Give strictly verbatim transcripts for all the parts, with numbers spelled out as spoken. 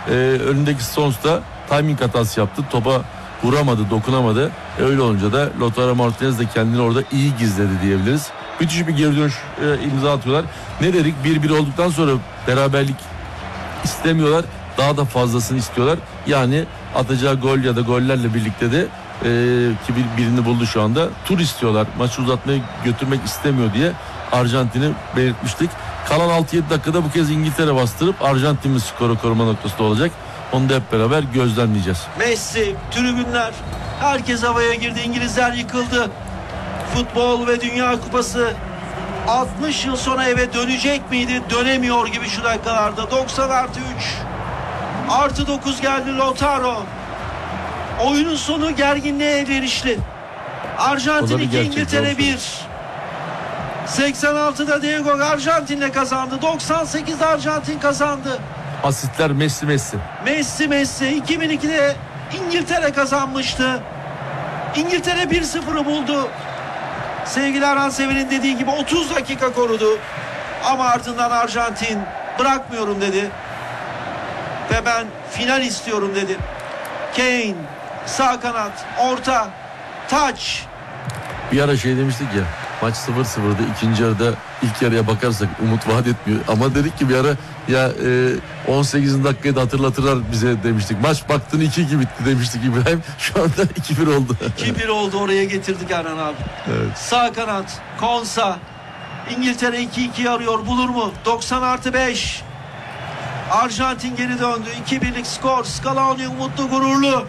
e, önündeki Stones da timing hatası yaptı. Topa vuramadı, dokunamadı. E, öyle olunca da Lautaro Martinez de kendini orada iyi gizledi diyebiliriz. Müthiş bir geri dönüş e, imza atıyorlar. Ne dedik? bir bir olduktan sonra beraberlik istemiyorlar. Daha da fazlasını istiyorlar. Yani atacağı gol ya da gollerle birlikte de e, ki bir, birini buldu şu anda. Tur istiyorlar. Maçı uzatmaya götürmek istemiyor diye Arjantin'i belirtmiştik. Kalan altı yedi dakikada bu kez İngiltere bastırıp Arjantin'in skoru koruma noktasında olacak. Onu da hep beraber gözlemleyeceğiz. Messi, tribünler, herkes havaya girdi. İngilizler yıkıldı. Futbol ve Dünya Kupası altmış yıl sonra eve dönecek miydi? Dönemiyor gibi şu dakikalarda. doksan artı üç. Artı dokuz geldi Lautaro. Oyunun sonu gerginliğe elverişli. Arjantin iki, İngiltere bir. seksen altıda Diego Arjantin'le kazandı. doksan sekizde Arjantin kazandı. Asistler Messi Messi. Messi Messi. iki bin ikide İngiltere kazanmıştı. İngiltere bir sıfırı buldu. Sevgili Erhan Sever'in dediği gibi otuz dakika korudu. Ama ardından Arjantin bırakmıyorum dedi. Ve ben final istiyorum dedi. Kane, sağ kanat, orta, taç. Bir ara şey demiştik ya, maç sıfır sıfırdı. İkinci yarıda ilk yarıya bakarsak umut vaat etmiyor. Ama dedik ki bir ara ya e, on sekizinci dakikayı da hatırlatırlar bize demiştik. Maç baktın iki iki bitti demiştik İbrahim. Şu anda iki bir oldu. iki bir oldu, oraya getirdik Erhan abi. Evet. Sağ kanat, Konsa. İngiltere iki iki arıyor, bulur mu? doksan artı beş. Arjantin geri döndü. iki birlik skor. Scaloni umutlu, gururlu.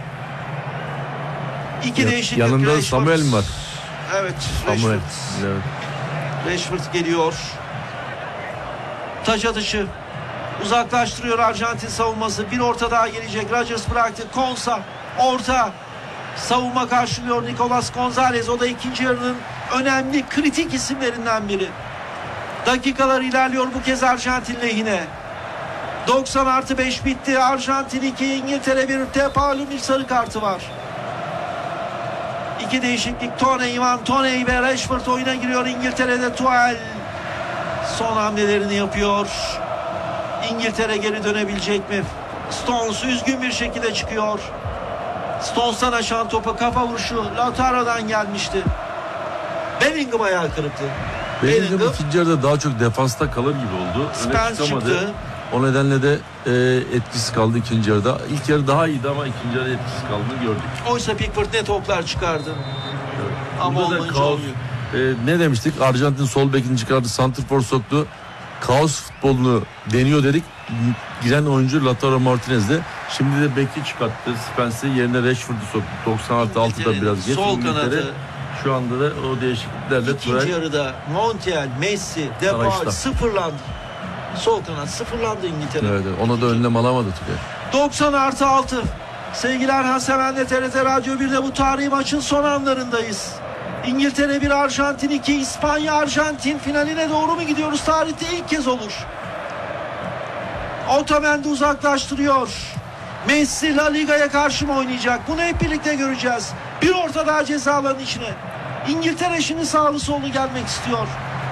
İki Ya, değişiklik. yanında Rashford. Samuel mi var? Evet. Samuel. Rashford. Evet. Rashford geliyor. Taç atışı. Uzaklaştırıyor Arjantin savunması. Bir orta daha gelecek. Rodgers bıraktı. Konsa. Orta. Savunma karşılıyor Nicolas Gonzalez. O da ikinci yarının önemli, kritik isimlerinden biri. Dakikalar ilerliyor bu kez Arjantin lehine. doksan artı beş bitti. Arjantin iki, İngiltere bir. Tepal'ın ilk sarı kartı var. İki değişiklik. Toney, Ivan Toney ve Rashford oyuna giriyor. İngiltere'de Tuchel son hamlelerini yapıyor. İngiltere geri dönebilecek mi? Stones üzgün bir şekilde çıkıyor. Stones'tan aşan topu, kafa vuruşu Lautaro'dan gelmişti. Bellingham ayağı kırıktı. Bellingham ikinci yarıda daha çok defansta kalır gibi oldu. Spence çıktı. O nedenle de e, etkisiz kaldı ikinci yarıda. İlk yarı daha iyiydi ama ikinci yarıda etkisiz kaldığını gördük. Oysa Pickford ne toplar çıkardı. Evet. Ama Burada da olmayınca kaos, olmuyor. e, ne demiştik? Arjantin sol bekini çıkardı. Santrfor soktu. Kaos futbolunu deniyor dedik. Giren oyuncu Lautaro Martinez'de. Şimdi de beki çıkarttı. Spence'i yerine Rashford'u soktu. doksan artı altıda biraz geç. Sol İngiltere kanadı. Şu anda da o değişikliklerle İkinci Tuchel yarıda Montiel, Messi, Depay Arayışta. sıfırlandı. Sol kanat sıfırlandı İngiltere. evet, ona da önlem alamadı Tuchel. doksan artı altı. Sevgili Erhan Seven'le T R T Radyo birde bu tarihi maçın son anlarındayız. İngiltere bir, Arjantin iki. İspanya Arjantin finaline doğru mu gidiyoruz? Tarihte ilk kez olur. Otamendi uzaklaştırıyor. Messi La Liga'ya karşı mı oynayacak? Bunu hep birlikte göreceğiz. Bir orta daha ceza alanının içine. İngiltere şimdi sağlı sollu gelmek istiyor.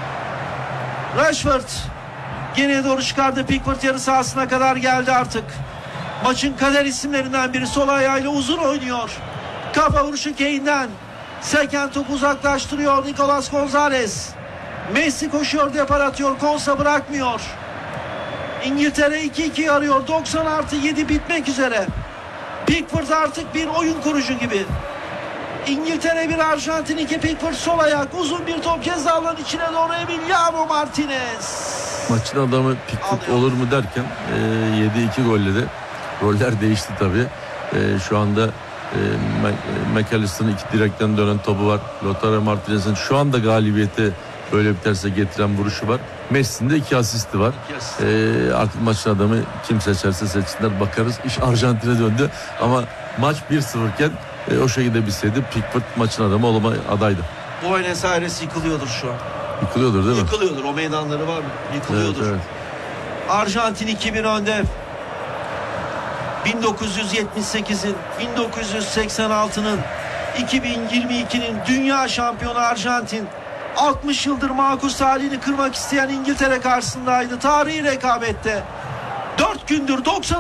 Rashford geriye doğru çıkardı. Pickford yarı sahasına kadar geldi artık. Maçın kader isimlerinden biri, sol ayağıyla uzun oynuyor. Kafa vuruşu Kane'den. Seken topu uzaklaştırıyor Nicolas Gonzalez. Messi koşuyor, depar atıyor. Konsa bırakmıyor. İngiltere iki iki arıyor. doksan artı yedi bitmek üzere. Pickford artık bir oyun kurucu gibi. İngiltere bir, Arjantin iki. Pickford sol ayak, uzun bir top ceza alanının içine doğru Emiliano Martinez. Maçın adamı Pickford Alıyor. olur mu derken e, yedi iki golle de roller değişti tabii. E, şu anda e, McAllister'ın iki direkten dönen topu var. Lautaro Martinez'in şu anda galibiyete böyle biterse getiren vuruşu var. Messi'nin de iki asisti var. Yes. E, artık maçın adamı kim seçerse seçsinler, bakarız. İş Arjantin'e döndü ama maç bir sıfır iken e, o şekilde bitseydi Pickford maçın adamı olma adaydı. Buenos Aires yıkılıyordur şu an. Yıkılıyordur değil mi? Yıkılıyordur. O meydanları var mı? Yıkılıyordur. Evet, evet. Arjantin iki bir önde. bin dokuz yüz yetmiş sekizin, bin dokuz yüz seksen altının, iki bin yirmi ikinin dünya şampiyonu Arjantin altmış yıldır makus halini kırmak isteyen İngiltere karşısındaydı. Tarihi rekabette dört gündür doksan